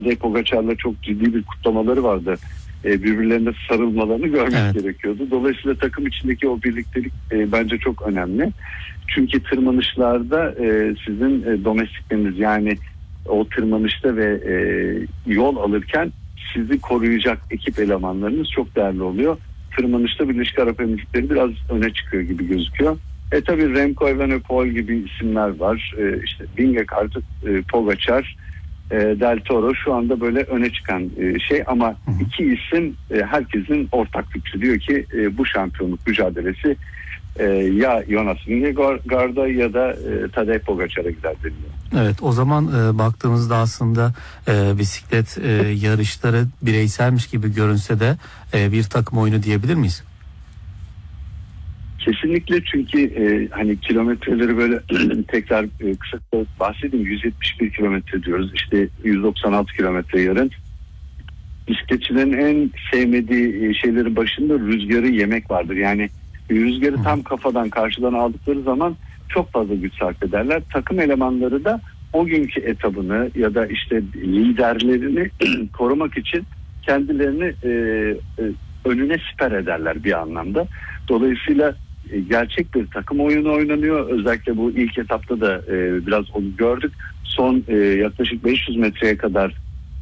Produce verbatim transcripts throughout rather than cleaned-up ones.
Tadej Pogacar'la çok ciddi bir kutlamaları vardı. E, birbirlerine sarılmalarını görmek evet. gerekiyordu. Dolayısıyla takım içindeki o birliktelik e, bence çok önemli. Çünkü tırmanışlarda e, sizin e, domestikleriniz, yani o tırmanışta ve e, yol alırken sizi koruyacak ekip elemanlarınız çok değerli oluyor. Tırmanışta Birleşik Arap Emirlikleri biraz öne çıkıyor gibi gözüküyor. E tabii Remco Evenepoel gibi isimler var. E, işte Vingegaard, e, Pogacar, e, Del Toro şu anda böyle öne çıkan e, şey, ama iki isim e, herkesin ortak fikri, diyor ki e, bu şampiyonluk mücadelesi e, ya Jonas Vingegaard'a ya da e, Tadej Pogacar'a gider deniliyor. Evet, o zaman e, baktığımızda aslında e, bisiklet e, yarışları bireyselmiş gibi görünse de e, bir takım oyunu diyebilir miyiz? Kesinlikle, çünkü e, hani kilometreleri böyle tekrar e, kısa bahsedeyim. yüz yetmiş bir kilometre diyoruz, işte yüz doksan altı kilometre yarın. Bisikletçilerin en sevmediği şeylerin başında rüzgarı yemek vardır. Yani rüzgarı tam kafadan, karşıdan aldıkları zaman çok fazla güç sarf ederler. Takım elemanları da o günkü etabını ya da işte liderlerini korumak için kendilerini e, e, önüne siper ederler bir anlamda. Dolayısıyla e, gerçek bir takım oyunu oynanıyor. Özellikle bu ilk etapta da e, biraz onu gördük. Son e, yaklaşık beş yüz metreye kadar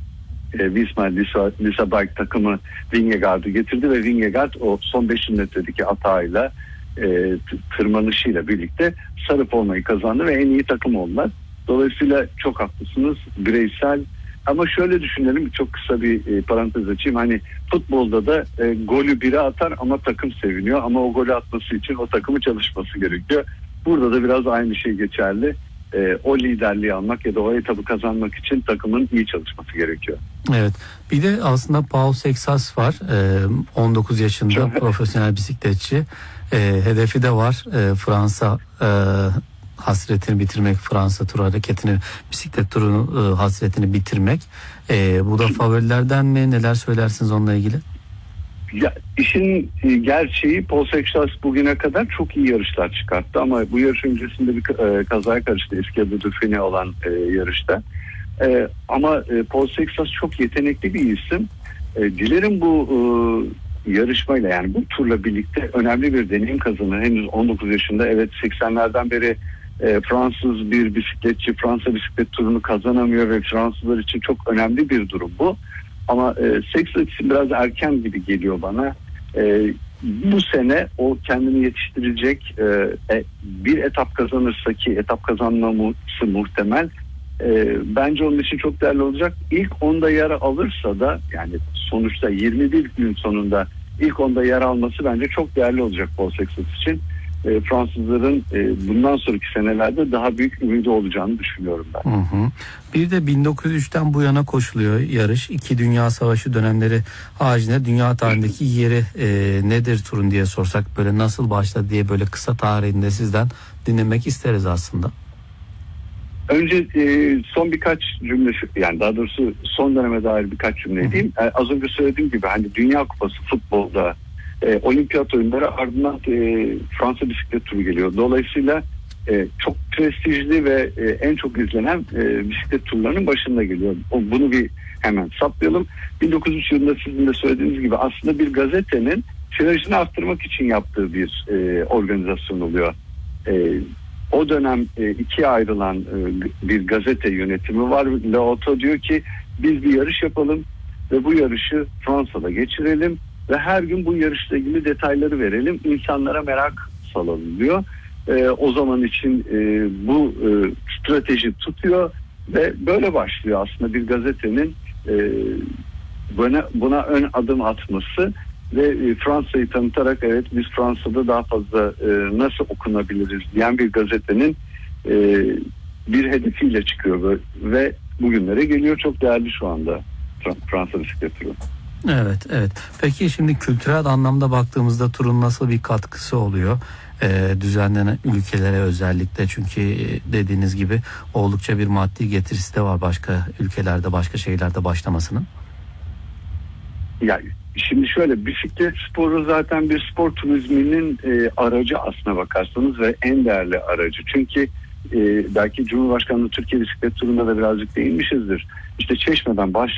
e, Visma Lisa, Lisa Bike takımı Vingegaard'ı getirdi ve Vingegaard o son beş yüz metredeki atağıyla, e, tırmanışıyla birlikte sarı formayı kazandı ve en iyi takım oldular. Dolayısıyla çok haklısınız, bireysel. Ama şöyle düşünelim, çok kısa bir e, parantez açayım. Hani futbolda da e, golü biri atar ama takım seviniyor, ama o golü atması için o takımı çalışması gerekiyor. Burada da biraz aynı şey geçerli. E, o liderliği almak ya da o etabı kazanmak için takımın iyi çalışması gerekiyor. Evet. Bir de aslında Pau Sexas var. E, on dokuz yaşında çok profesyonel bisikletçi. E, hedefi de var. E, Fransa e, hasretini bitirmek, Fransa tur hareketini, bisiklet turunu e, hasretini bitirmek. E, bu da favorilerden mi? Neler söylersiniz onunla ilgili? Ya, işin gerçeği Pau Sexas bugüne kadar çok iyi yarışlar çıkarttı, ama bu yarış öncesinde bir e, kazaya karıştı, eski adı Dauphiné olan e, yarışta. E, ama e, Pau Sexas çok yetenekli bir isim. E, dilerim bu e, yarışmayla, yani bu turla birlikte önemli bir deneyim kazanır. Henüz on dokuz yaşında, evet, seksenlerden beri e, Fransız bir bisikletçi Fransa bisiklet turunu kazanamıyor ve Fransızlar için çok önemli bir durum bu. Ama e, Sexas için biraz erken gibi geliyor bana. E, bu sene o kendini yetiştirecek, e, e, bir etap kazanırsa, ki etap kazanması muhtemel, e, bence onun için çok değerli olacak. İlk onda yer alırsa da, yani sonuçta yirmi bir gün sonunda ilk onda yer alması bence çok değerli olacak Pau Sexas için. E, Fransızların e, bundan sonraki senelerde daha büyük ümidi olacağını düşünüyorum ben. Hı hı. Bir de bin dokuz yüz üçten bu yana koşuluyor yarış. İki Dünya Savaşı dönemleri haricinde dünya tarihindeki yeri e, nedir turun diye sorsak, böyle nasıl başladı diye böyle kısa tarihinde sizden dinlemek isteriz aslında. Önce e, son birkaç cümle, yani daha doğrusu son döneme dair birkaç cümle diyeyim. E, az önce söylediğim gibi hani Dünya Kupası futbolda, e, olimpiyat oyunları, ardından e, Fransa bisiklet turu geliyor. Dolayısıyla e, çok prestijli ve e, en çok izlenen e, bisiklet turlarının başında geliyor. O, bunu bir hemen saptayalım. bin dokuz yüz üç yılında sizin de söylediğiniz gibi aslında bir gazetenin tirajını arttırmak için yaptığı bir e, organizasyon oluyor. E, O dönem e, ikiye ayrılan e, bir gazete yönetimi var. Le Auto diyor ki biz bir yarış yapalım ve bu yarışı Fransa'da geçirelim ve her gün bu yarışla ilgili detayları verelim, insanlara merak salalım diyor. E, o zaman için e, bu e, strateji tutuyor ve böyle başlıyor aslında bir gazetenin e, buna, buna ön adım atması ve e, Fransa'yı tanıtarak, evet biz Fransa'da daha fazla e, nasıl okunabiliriz diyen bir gazetenin e, bir hedefiyle çıkıyor ve, ve bugünlere geliyor. Çok değerli şu anda Fransa bisiklet turu. Evet, evet. Peki şimdi kültürel anlamda baktığımızda turun nasıl bir katkısı oluyor? Ee, düzenlenen ülkelere özellikle, çünkü dediğiniz gibi oldukça bir maddi getirisi de var başka ülkelerde, başka şehirlerde başlamasının. Yani şimdi şöyle, bisiklet sporu zaten bir spor turizminin e, aracı aslına bakarsanız ve en değerli aracı. Çünkü e, belki Cumhurbaşkanlığı Türkiye Bisiklet Turu'nda da birazcık değinmişizdir. İşte Çeşme'den baş